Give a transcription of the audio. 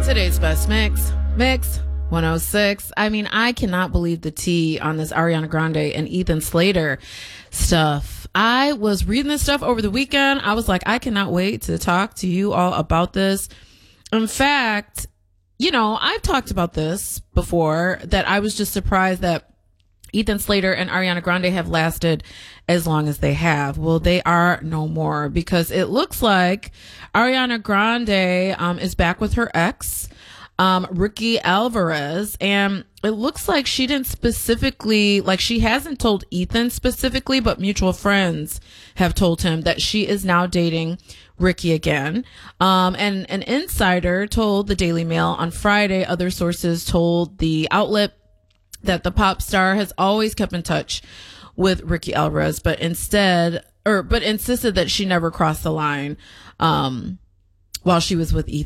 Today's best mix 106. I mean, I cannot believe the tea on this Ariana Grande and Ethan Slater stuff. I was reading this stuff over the weekend. I was like, I cannot wait to talk to you all about this. In fact, you know, I've talked about this before, that I was just surprised that Ethan Slater and Ariana Grande have lasted as long as they have. Well, they are no more, because it looks like Ariana Grande is back with her ex, Ricky Alvarez, and it looks like she didn't specifically, like, she hasn't told Ethan specifically, but mutual friends have told him that she is now dating Ricky again. And an insider told the Daily Mail on Friday. Other sources told the outlet that the pop star has always kept in touch with Ricky Alvarez, but insisted that she never crossed the line while she was with Ethan.